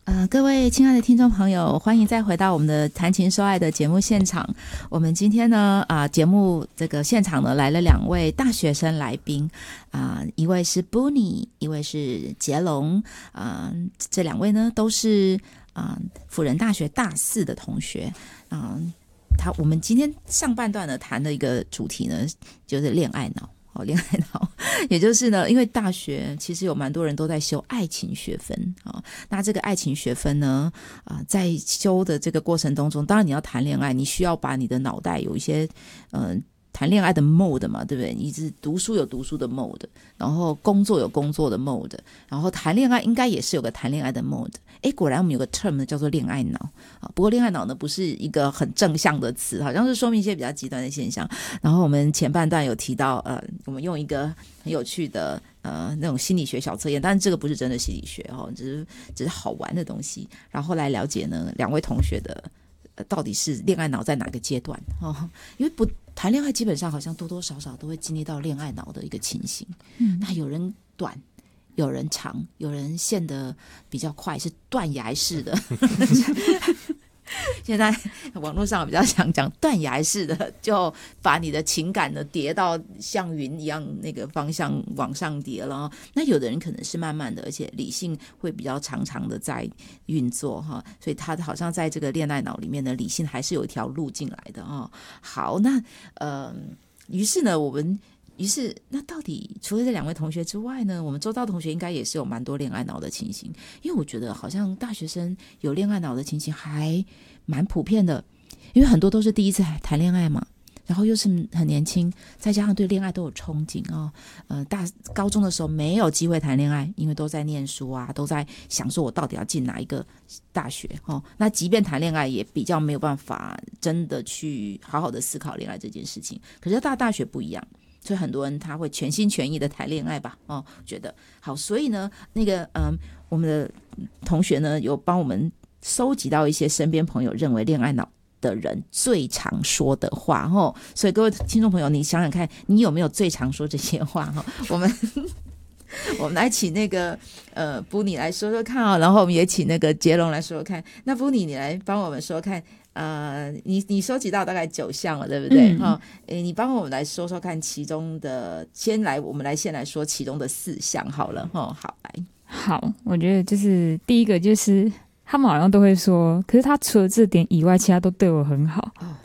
各位亲爱的听众朋友，欢迎再回到我们的谈情说爱的节目现场。我们今天呢，节目这个现场呢来了2位大学生来宾，一位是 Boonnie， 一位是杰龙，这2位呢都是辅仁大学大4的同学，我们今天上半段呢谈的一个主题呢就是恋爱脑。恋爱脑，也就是呢，因为大学其实有蛮多人都在修爱情学分那这个爱情学分呢，在修的这个过程当中，当然你要谈恋爱，你需要把你的脑袋有一些谈恋爱的 mode 嘛，对不对？你是读书有读书的 mode， 然后工作有工作的 mode， 然后谈恋爱应该也是有个谈恋爱的 mode。果然我们有个 term 呢叫做恋爱脑不过恋爱脑呢不是一个很正向的词，好像是说明一些比较极端的现象。然后我们前半段有提到我们用一个很有趣的那种心理学小测验，但是这个不是真的心理学只是好玩的东西。然后来了解呢2位同学的到底是恋爱脑在哪个阶段因为不谈恋爱基本上好像多多少少都会经历到恋爱脑的一个情形。那有人短，有人长，有人陷得比较快，是断崖式的现在网络上比较想讲断崖式的，就把你的情感呢叠到像云一样那个方向往上叠了那有的人可能是慢慢的，而且理性会比较常常的在运作所以他好像在这个恋爱脑里面的理性还是有一条路进来的好，那于是呢那到底除了这2位同学之外呢，我们周遭同学应该也是有蛮多恋爱脑的情形，因为我觉得好像大学生有恋爱脑的情形还蛮普遍的，因为很多都是第一次谈恋爱嘛，然后又是很年轻，再加上对恋爱都有憧憬高中的时候没有机会谈恋爱，因为都在念书都在想说我到底要进哪一个大学那即便谈恋爱也比较没有办法真的去好好的思考恋爱这件事情。可是到大学不一样，所以很多人他会全心全意的谈恋爱吧觉得好，所以呢我们的同学呢有帮我们收集到一些身边朋友认为恋爱脑的人最常说的话所以各位听众朋友，你想想看，你有没有最常说这些话我们来请那个Boonnie 来说说看然后我们也请那个杰龙来说说看。那 Boonnie 你来帮我们说看你收集到大概9项了，对不对你帮我们来说说看其中的，我们先来说其中的4项好了好，来好，我觉得就是第一个就是他们好像都会说，可是他除了这点以外其他都对我很好